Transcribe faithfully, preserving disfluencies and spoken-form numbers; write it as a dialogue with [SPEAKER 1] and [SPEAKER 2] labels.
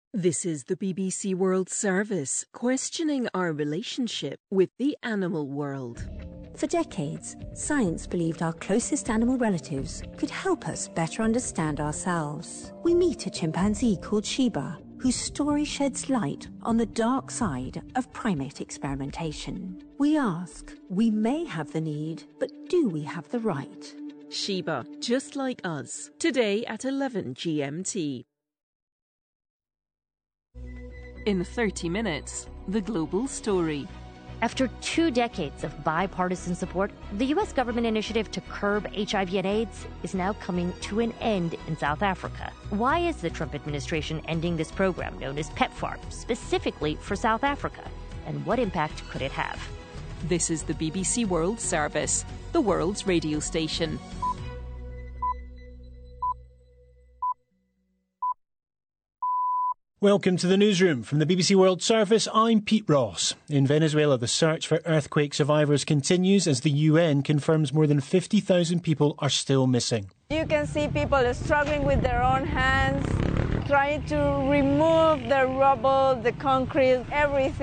[SPEAKER 1] This is the B B C World Service, questioning our relationship with the animal world.
[SPEAKER 2] For decades, science believed our closest animal relatives could help us better understand ourselves. We meet a chimpanzee called Shiba, whose story sheds light on the dark side of primate experimentation. We ask, we may have the need, but do we have the right?
[SPEAKER 1] Shiba, just like us, today at eleven G M T. In thirty minutes, the global story.
[SPEAKER 3] After two decades of bipartisan support, the U S government initiative to curb H I V and AIDS is now coming to an end in South Africa. Why is the Trump administration ending this program known as PEPFAR, specifically for South Africa? And what impact could it have?
[SPEAKER 1] This is the B B C World Service, the world's radio station.
[SPEAKER 4] Welcome to the newsroom from the B B C World Service. I'm Pete Ross. In Venezuela, the search for earthquake survivors continues as the U N confirms more than fifty thousand people are still missing.
[SPEAKER 5] You can see people struggling with their own hands, trying to remove the rubble, the concrete, everything.